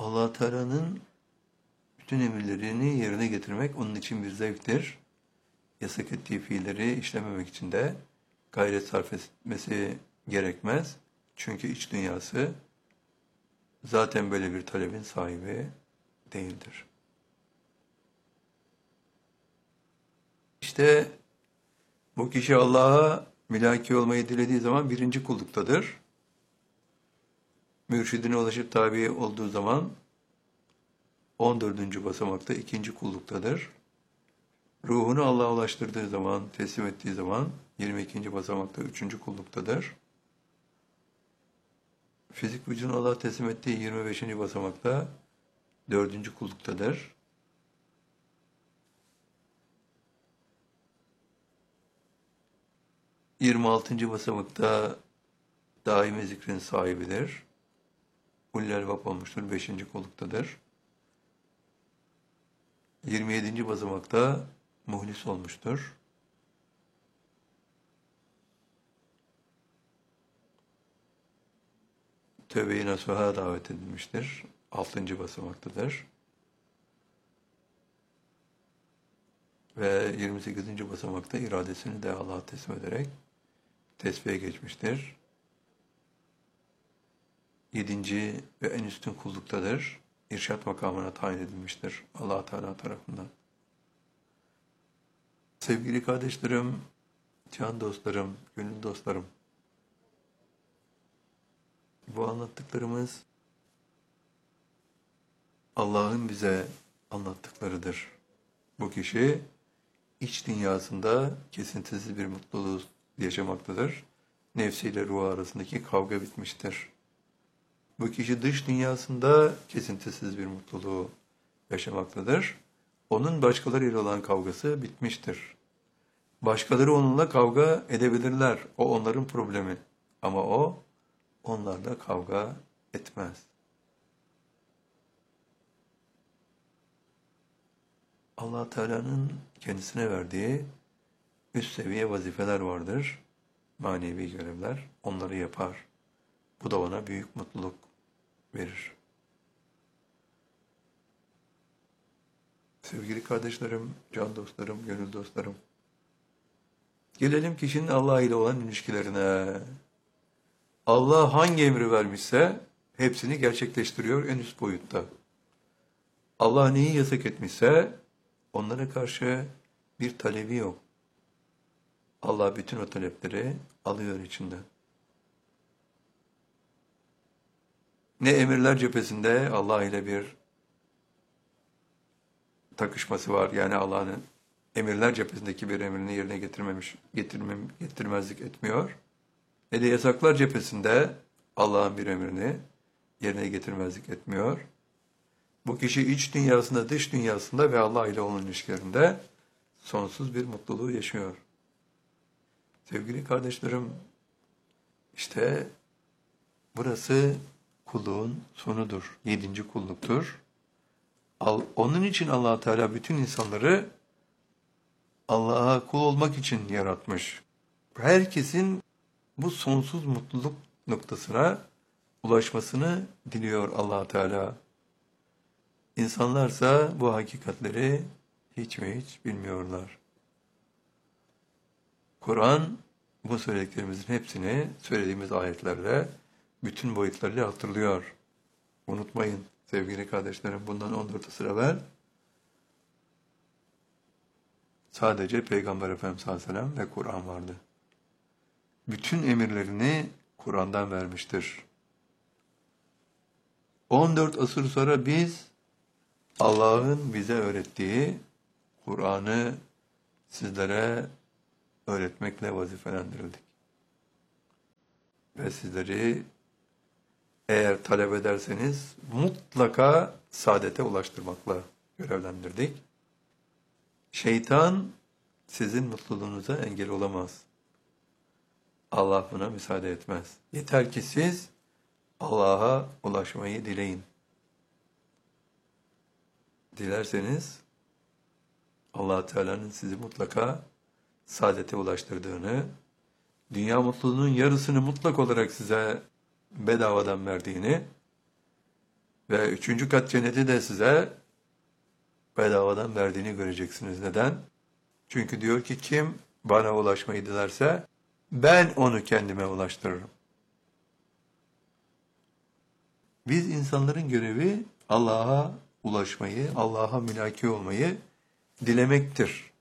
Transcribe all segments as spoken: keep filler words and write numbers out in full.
Allah Teala'nın bütün emirlerini yerine getirmek onun için bir zevktir. Yasak ettiği fiilleri işlememek için de gayret sarf etmesi gerekmez. Çünkü iç dünyası zaten böyle bir talebin sahibi değildir. İşte bu kişi Allah'a mülaki olmayı dilediği zaman birinci kulluktadır. Mürşidine ulaşıp tabi olduğu zaman on dördüncü basamakta ikinci kulluktadır. Ruhunu Allah'a ulaştırdığı zaman, teslim ettiği zaman yirmi ikinci basamakta üçüncü kulluktadır. Fizik vücudunu Allah'a teslim ettiği yirmi beşinci basamakta dördüncü kulluktadır. yirmi altıncı basamakta daimi zikrin sahibidir. Ulul Albab olmuştur, beşinci kulluktadır. yirmi yedinci basamakta muhlis olmuştur. Tövbe-i nasuha davet edilmiştir. altıncı basamaktadır. Ve yirmi sekizinci basamakta iradesini de Allah'a teslim ederek tesbihe geçmiştir. yedinci ve en üstün kulluktadır. İrşad makamına tayin edilmiştir Allah Teala tarafından. Sevgili kardeşlerim, can dostlarım, gönül dostlarım, bu anlattıklarımız Allah'ın bize anlattıklarıdır. Bu kişi iç dünyasında kesintisiz bir mutluluğu yaşamaktadır. Nefsiyle ruhu arasındaki kavga bitmiştir. Bu kişi dış dünyasında kesintisiz bir mutluluğu yaşamaktadır. Onun başkalarıyla olan kavgası bitmiştir. Başkaları onunla kavga edebilirler. O onların problemi. Ama o onlarla kavga etmez. Allah Teala'nın kendisine verdiği üst seviye vazifeler vardır. Manevi görevler. Onları yapar. Bu da ona büyük mutluluk verir. Sevgili kardeşlerim, can dostlarım, gönül dostlarım. Gelelim kişinin Allah ile olan ilişkilerine. Allah hangi emri vermişse hepsini gerçekleştiriyor en üst boyutta. Allah neyi yasak etmişse onlara karşı bir talebi yok. Allah bütün o talepleri alıyor içinden. Ne emirler cephesinde Allah ile bir takışması var. Yani Allah'ın emirler cephesindeki bir emrini yerine getirmemiş, getirmem, getirmezlik etmiyor. Ne de yasaklar cephesinde Allah'ın bir emrini yerine getirmezlik etmiyor. Bu kişi iç dünyasında, dış dünyasında ve Allah ile olan ilişkilerinde sonsuz bir mutluluğu yaşıyor. Sevgili kardeşlerim, işte burası kulluğun sonudur. Yedinci kulluktur. Onun için Allah Teala bütün insanları Allah'a kul olmak için yaratmış. Herkesin bu sonsuz mutluluk noktasına ulaşmasını diliyor Allah Teala. İnsanlarsa bu hakikatleri hiç ve hiç bilmiyorlar. Kur'an bu söylediklerimizin hepsini söylediğimiz ayetlerle bütün boyutlarıyla hatırlıyor. Unutmayın sevgili kardeşlerim, bundan on dört asır evvel sadece Peygamber Efendimiz sallallahu aleyhi ve sellem ve Kur'an vardı. Bütün emirlerini Kur'an'dan vermiştir. on dört asır sonra biz Allah'ın bize öğrettiği Kur'an'ı sizlere öğretmekle vazifelendirildik. Ve sizleri eğer talep ederseniz mutlaka saadete ulaştırmakla görevlendirdik. Şeytan sizin mutluluğunuza engel olamaz. Allah buna müsaade etmez. Yeter ki siz Allah'a ulaşmayı dileyin. Dilerseniz Allah Teala'nın sizi mutlaka saadete ulaştırdığını, dünya mutluluğunun yarısını mutlak olarak size bedavadan verdiğini Ve üçüncü kat cenneti de size bedavadan verdiğini göreceksiniz. Neden? Çünkü diyor ki kim bana ulaşmayı dilerse ben onu kendime ulaştırırım. Biz insanların görevi Allah'a ulaşmayı, Allah'a mülaki olmayı dilemektir.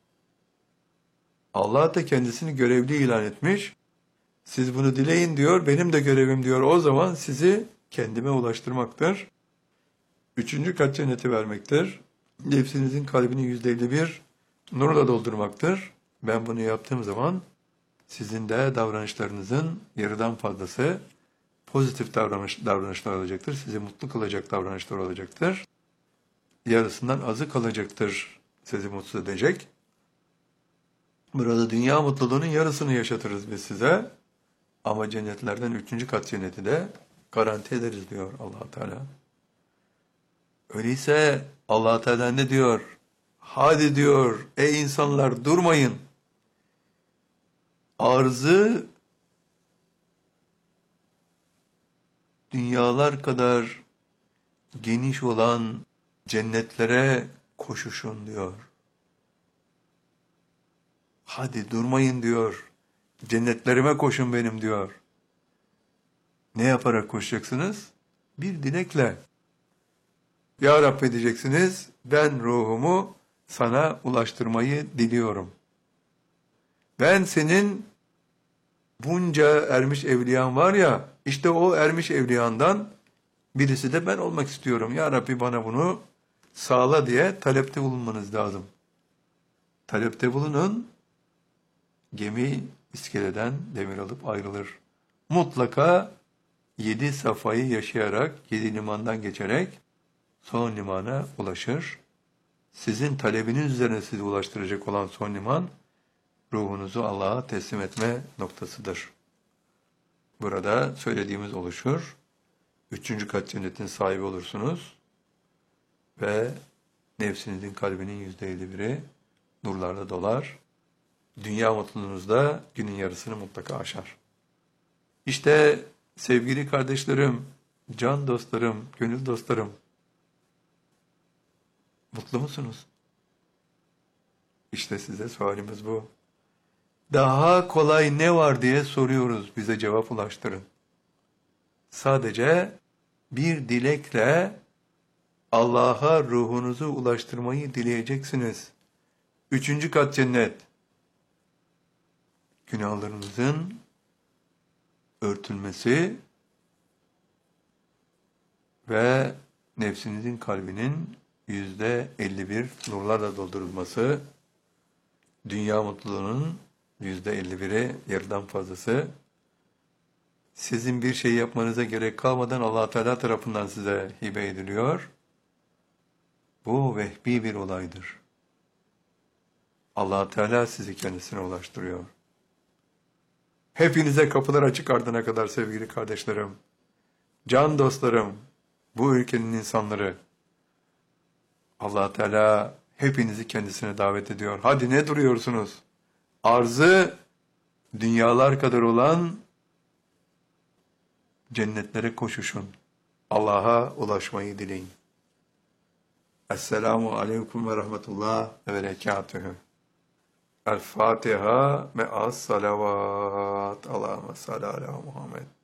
Allah da kendisini görevli ilan etmiş. Siz bunu dileyin diyor, benim de görevim diyor. O zaman sizi kendime ulaştırmaktır. Üçüncü kat cenneti vermektir. Nefsinizin kalbini yüzde elli bir nurla doldurmaktır. Ben bunu yaptığım zaman sizin de davranışlarınızın yarıdan fazlası pozitif davranış, davranışlar olacaktır. Sizi mutlu kılacak davranışlar olacaktır. Yarısından azı kalacaktır. Sizi mutsuz edecek. Burada dünya mutluluğunun yarısını yaşatırız biz size. Ama cennetlerden üçüncü kat cenneti de garanti ederiz diyor Allah Teala. Öyleyse Allah Teala ne diyor? Hadi diyor ey insanlar durmayın. Arzı dünyalar kadar geniş olan cennetlere koşuşun diyor. Hadi durmayın diyor. Cennetlerime koşun benim diyor. Ne yaparak koşacaksınız? Bir dilekle. Ya Rabbi diyeceksiniz, ben ruhumu sana ulaştırmayı diliyorum. Ben senin bunca ermiş evliyan var ya, işte o ermiş evliyandan birisi de ben olmak istiyorum. Ya Rabbi bana bunu sağla diye talepte bulunmanız lazım. Talepte bulunun, gemi iskeleden demir alıp ayrılır. Mutlaka yedi safayı yaşayarak, yedi limandan geçerek son limana ulaşır. Sizin talebiniz üzerine sizi ulaştıracak olan son liman, ruhunuzu Allah'a teslim etme noktasıdır. Burada söylediğimiz oluşur. Üçüncü kat cennetin sahibi olursunuz. Ve nefsinizin kalbinin yüzde elli biri nurlarla dolar. Dünya mutluluğunuzda günün yarısını mutlaka aşar. İşte sevgili kardeşlerim, can dostlarım, gönül dostlarım, mutlu musunuz? İşte size sualimiz bu. Daha kolay ne var diye soruyoruz, bize cevap ulaştırın. Sadece bir dilekle Allah'a ruhunuzu ulaştırmayı dileyeceksiniz. Üçüncü kat cennet. Günahlarınızın örtülmesi ve nefsinizin kalbinin yüzde elli bir nurlarla doldurulması, dünya mutluluğunun yüzde elli biri yarıdan fazlası, sizin bir şey yapmanıza gerek kalmadan Allah Teala tarafından size hibe ediliyor. Bu vehbi bir olaydır. Allah Teala sizi kendisine ulaştırıyor. Hepinize kapılar açık ardına kadar sevgili kardeşlerim, can dostlarım, bu ülkenin insanları, Allah Teala hepinizi kendisine davet ediyor. Hadi ne duruyorsunuz? Arzı dünyalar kadar olan cennetlere koşuşun. Allah'a ulaşmayı dileyin. Esselamu aleyküm ve rahmetullah ve berekatühü. El Fatiha me'as salavat. Allahümme salli ala Muhammed.